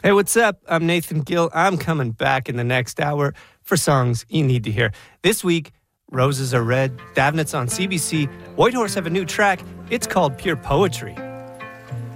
Hey, what's up? I'm Nathan Gill. I'm coming back in the next hour for songs you need to hear. This week, Roses Are Red, Davnit's on CBC, Whitehorse have a new track. It's called Pure Poetry.